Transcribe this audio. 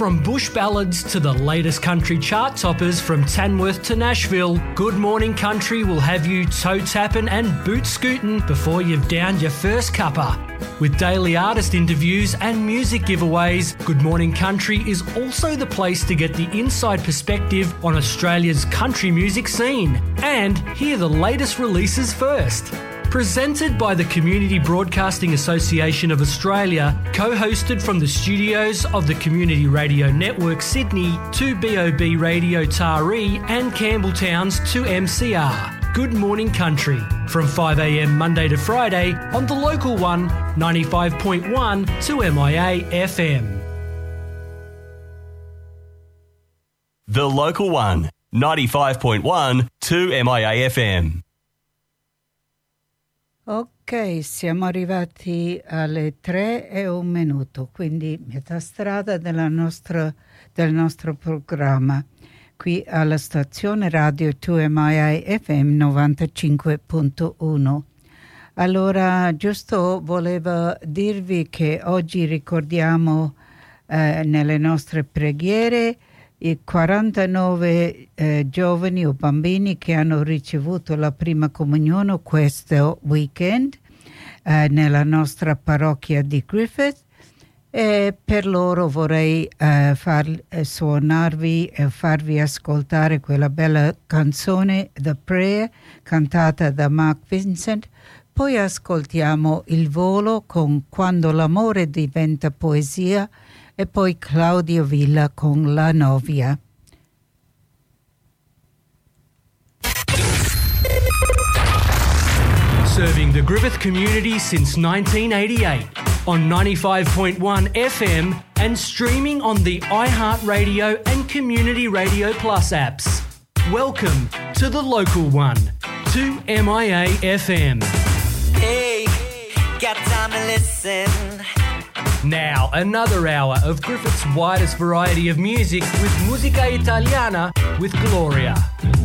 From bush ballads to the latest country chart toppers from Tamworth to Nashville, Good Morning Country will have you toe tapping and boot scooting before you've downed your first cuppa. With daily artist interviews and music giveaways, Good Morning Country is also the place to get the inside perspective on Australia's country music scene and hear the latest releases first. Presented by the Community Broadcasting Association of Australia, co-hosted from the studios of the Community Radio Network Sydney to BOB Radio Taree and Campbelltown's 2MCR. Good Morning Country from 5am Monday to Friday on the local one, 95.1 2MIA FM. The local one, 95.1 2MIA FM. Ok, siamo arrivati alle 3:01, quindi metà strada del nostro programma, qui alla stazione radio 2MIA FM 95.1. Allora, giusto volevo dirvi che oggi ricordiamo nelle nostre preghiere i 49 giovani o bambini che hanno ricevuto la prima comunione questo weekend nella nostra parrocchia di Griffith, e per loro vorrei suonarvi e farvi ascoltare quella bella canzone The Prayer cantata da Mark Vincent. Poi ascoltiamo Il volo con Quando l'amore diventa poesia e poi Claudio Villa con La novia. Serving the Griffith community since 1988 on 95.1 FM and streaming on the iHeartRadio and Community Radio Plus apps. Welcome to the local one, 2MIA FM. Hey, got time to listen. Now, another hour of Griffith's widest variety of music with Musica Italiana with Gloria.